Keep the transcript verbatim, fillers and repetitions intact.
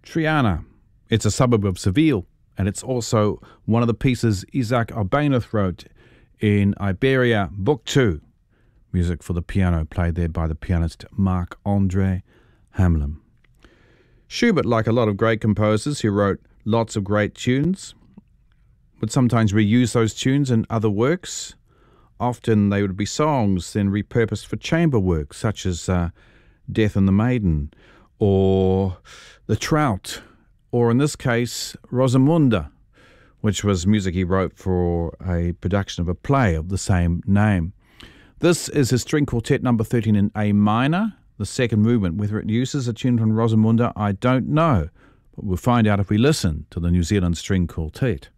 Triana. It's a suburb of Seville, and it's also one of the pieces Isaac Albéniz wrote in Iberia, Book two. Music for the piano played there by the pianist Marc-André Hamelin. Schubert, like a lot of great composers who wrote lots of great tunes, would sometimes reuse those tunes in other works. Often they would be songs then repurposed for chamber work, such as uh, Death and the Maiden, or The Trout, or in this case, Rosamunda, which was music he wrote for a production of a play of the same name. This is his string quartet number thirteen in A minor, the second movement. Whether it uses a tune from Rosamunda, I don't know, but we'll find out if we listen to the New Zealand String Quartet.